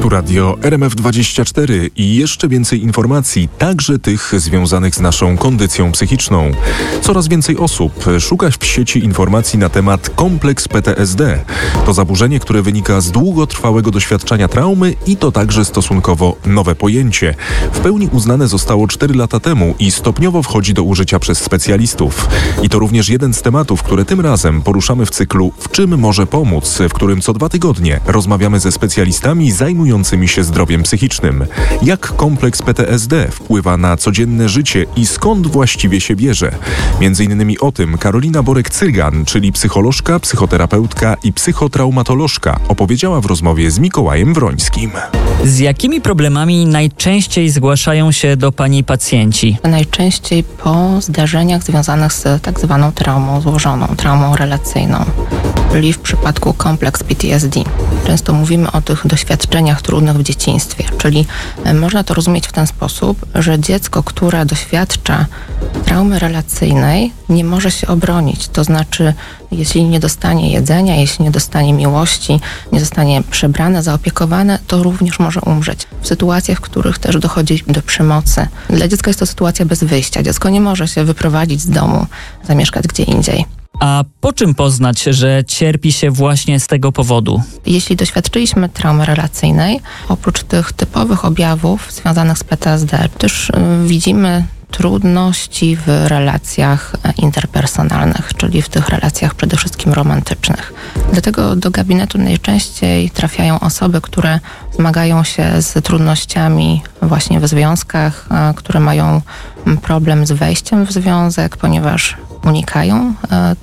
Tu radio RMF24 i jeszcze więcej informacji, także tych związanych z naszą kondycją psychiczną. Coraz więcej osób szuka w sieci informacji na temat kompleks PTSD. To zaburzenie, które wynika z długotrwałego doświadczenia traumy i to także stosunkowo nowe pojęcie. W pełni uznane zostało 4 lata temu i stopniowo wchodzi do użycia przez specjalistów. I to również jeden z tematów, które tym razem poruszamy w cyklu W czym może pomóc, w którym co 2 tygodnie rozmawiamy ze specjalistami zajmującymi się zdrowiem psychicznym. Jak kompleks PTSD wpływa na codzienne życie i skąd właściwie się bierze? Między innymi o tym Karolina Borek-Cygan, czyli psycholożka, psychoterapeutka i psychotraumatolożka, opowiedziała w rozmowie z Mikołajem Wrońskim. Z jakimi problemami najczęściej zgłaszają się do Pani pacjenci? Najczęściej po zdarzeniach związanych z tak zwaną traumą złożoną, traumą relacyjną, czyli w przypadku kompleks PTSD. Często mówimy o tych doświadczeniach trudnych w dzieciństwie, czyli można to rozumieć w ten sposób, że dziecko, które doświadcza traumy relacyjnej, nie może się obronić. To znaczy, jeśli nie dostanie jedzenia, jeśli nie dostanie miłości, nie zostanie przebrane, zaopiekowane, to również może umrzeć. W sytuacjach, w których też dochodzi do przemocy. Dla dziecka jest to sytuacja bez wyjścia. Dziecko nie może się wyprowadzić z domu, zamieszkać gdzie indziej. A po czym poznać, że cierpi się właśnie z tego powodu? Jeśli doświadczyliśmy traumy relacyjnej, oprócz tych typowych objawów związanych z PTSD, też widzimy trudności w relacjach interpersonalnych, czyli w tych relacjach przede wszystkim romantycznych. Dlatego do gabinetu najczęściej trafiają osoby, które zmagają się z trudnościami właśnie w związkach, które mają problem z wejściem w związek, ponieważ unikają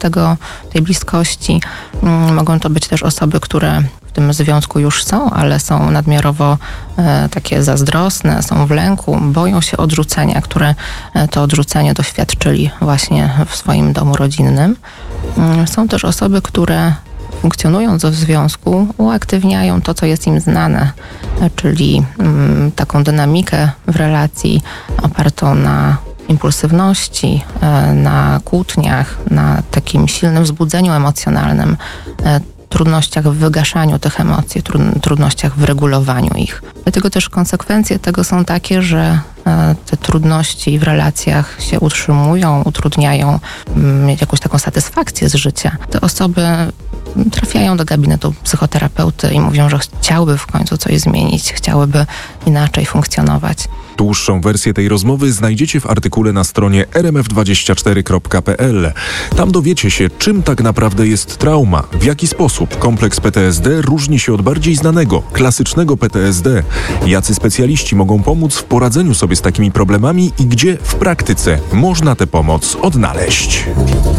tej bliskości. Mogą to być też osoby, które w tym związku już są, ale są nadmiarowo takie zazdrosne, są w lęku, boją się odrzucenia, które to odrzucenie doświadczyli właśnie w swoim domu rodzinnym. Są też osoby, które funkcjonując w związku uaktywniają to, co jest im znane, czyli taką dynamikę w relacji opartą na impulsywności, na kłótniach, na takim silnym wzbudzeniu emocjonalnym, trudnościach w wygaszaniu tych emocji, trudnościach w regulowaniu ich. Dlatego też konsekwencje tego są takie, że te trudności w relacjach się utrzymują, utrudniają mieć jakąś taką satysfakcję z życia. Te osoby trafiają do gabinetu psychoterapeuty i mówią, że chciałyby w końcu coś zmienić, chciałyby inaczej funkcjonować. Dłuższą wersję tej rozmowy znajdziecie w artykule na stronie rmf24.pl. Tam dowiecie się, czym tak naprawdę jest trauma, w jaki sposób kompleks PTSD różni się od bardziej znanego, klasycznego PTSD, jacy specjaliści mogą pomóc w poradzeniu sobie z takimi problemami i gdzie w praktyce można tę pomoc odnaleźć.